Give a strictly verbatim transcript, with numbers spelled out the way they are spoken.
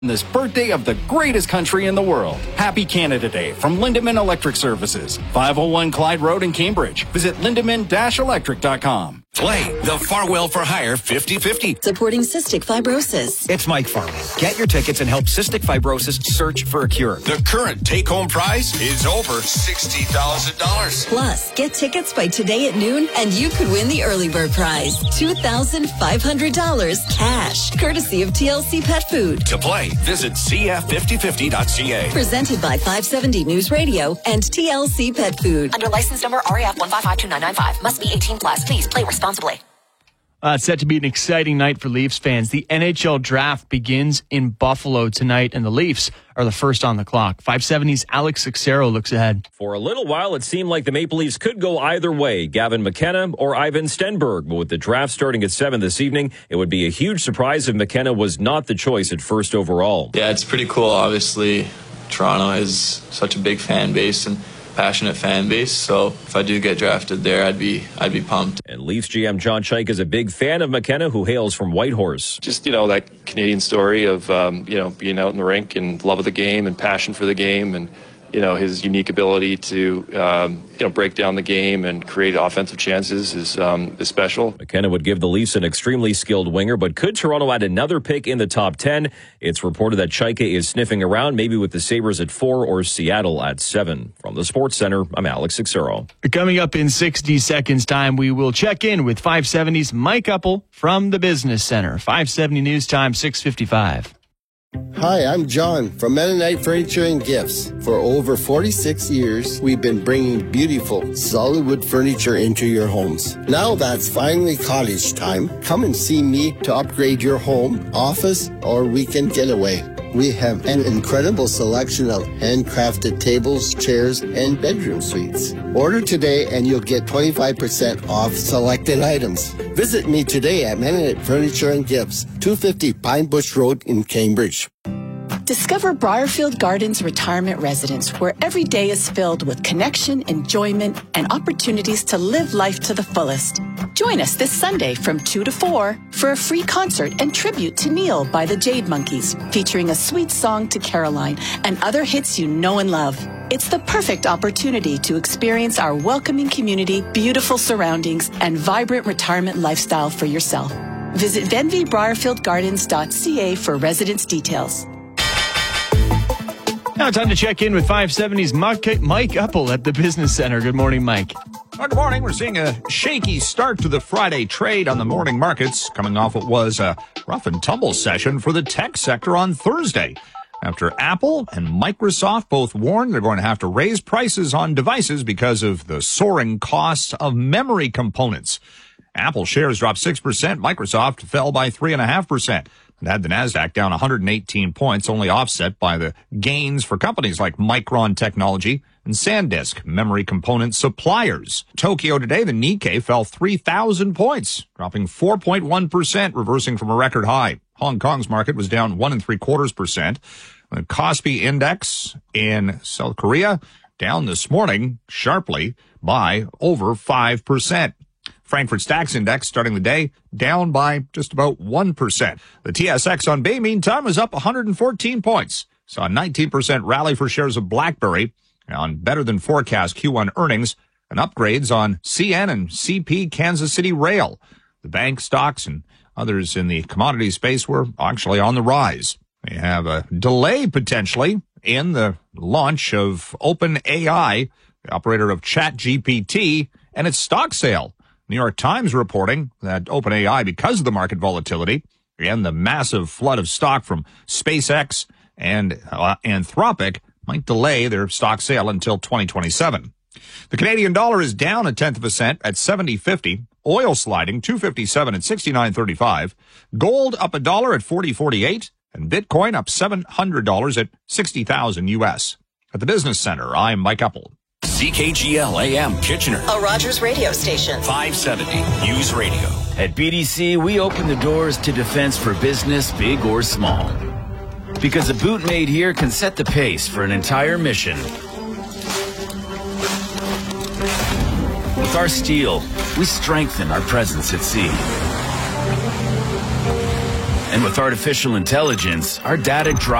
This birthday of the greatest country in the world. Happy Canada Day from Lindemann Electric Services, five oh one Clyde Road in Cambridge. Visit lindemann dash electric dot com. Play the Farwell for Hire fifty fifty. Supporting cystic fibrosis. It's Mike Farwell. Get your tickets and help cystic fibrosis search for a cure. The current take-home prize is over sixty thousand dollars. Plus, get tickets by today at noon and you could win the early bird prize, two thousand five hundred dollars cash, courtesy of T L C Pet Food. To play, visit c f fifty fifty dot c a. Presented by five seventy News Radio and T L C Pet Food. Under license number R A F one five five two nine nine five. Must be eighteen plus. Please play responsibly. Uh, it's set to be an exciting night for Leafs fans. The N H L draft begins in Buffalo tonight, and the Leafs are the first on the clock. five seventy's Alex Sixero looks ahead. For a little while, it seemed like the Maple Leafs could go either way, Gavin McKenna or Ivan Stenberg. But with the draft starting at seven this evening, it would be a huge surprise if McKenna was not the choice at first overall. Yeah, it's pretty cool. Obviously, Toronto is such a big fan base and passionate fan base, so if I do get drafted there, I'd be I'd be pumped. And Leafs G M John Chaik is a big fan of McKenna, who hails from Whitehorse. Just, you know, that Canadian story of, um, you know, being out in the rink and love of the game and passion for the game, and, you know, his unique ability to, um, you know, break down the game and create offensive chances is, um, is special. McKenna would give the Leafs an extremely skilled winger, but could Toronto add another pick in the top ten? It's reported that Chaika is sniffing around, maybe with the Sabres at four or Seattle at seven. From the Sports Center, I'm Alex Sixero. Coming up in sixty seconds time, we will check in with five seventy's Mike Uppel from the Business Center. five seventy News Time, six fifty-five. Hi, I'm John from Mennonite Furniture and Gifts. For over forty-six years, we've been bringing beautiful, solid wood furniture into your homes. Now that's finally cottage time. Come and see me to upgrade your home, office, or weekend getaway. We have an incredible selection of handcrafted tables, chairs, and bedroom suites. Order today and you'll get twenty-five percent off selected items. Visit me today at Mennonite Furniture and Gifts, two fifty Pine Bush Road in Cambridge. Discover Briarfield Gardens Retirement Residence, where every day is filled with connection, enjoyment, and opportunities to live life to the fullest. Join us this Sunday from two to four for a free concert and tribute to Neil by the Jade Monkeys, featuring a sweet song to Caroline and other hits you know and love. It's the perfect opportunity to experience our welcoming community, beautiful surroundings, and vibrant retirement lifestyle for yourself. Visit venvy briarfield gardens dot c a for residence details. Now time to check in with five seventy's Mike, Mike Uppel at the Business Center. Good morning, Mike. Well, good morning. We're seeing a shaky start to the Friday trade on the morning markets, coming off what was a rough and tumble session for the tech sector on Thursday. After Apple and Microsoft both warned they're going to have to raise prices on devices because of the soaring costs of memory components. Apple shares dropped six percent. Microsoft fell by three point five percent. It had the NASDAQ down one hundred eighteen points, only offset by the gains for companies like Micron Technology and SanDisk, memory component suppliers. Tokyo today, the Nikkei fell three thousand points, dropping four point one percent, reversing from a record high. Hong Kong's market was down one and three quarters percent. The Kospi index in South Korea down this morning sharply by over five percent. Frankfurt Stax Index starting the day down by just about one percent. The T S X on Bay, meantime, was up one hundred fourteen points. Saw a nineteen percent rally for shares of BlackBerry on better than forecast Q one earnings and upgrades on C N and C P Kansas City Rail. The bank stocks and others in the commodity space were actually on the rise. We have a delay potentially in the launch of OpenAI, the operator of ChatGPT, and its stock sale. New York Times reporting that OpenAI, because of the market volatility and the massive flood of stock from SpaceX and uh, Anthropic, might delay their stock sale until twenty twenty-seven. The Canadian dollar is down a tenth of a cent at seventy fifty. Oil sliding two fifty-seven at sixty-nine thirty-five. Gold up a dollar at forty forty-eight. And Bitcoin up seven hundred dollars at sixty thousand U S. At the Business Center, I'm Mike Uppel. C K G L A M Kitchener, A Rogers radio station. five seventy News Radio. At B D C, we open the doors to defense for business, big or small. Because a boot made here can set the pace for an entire mission. With our steel, we strengthen our presence at sea. And And with artificial intelligence, our data drives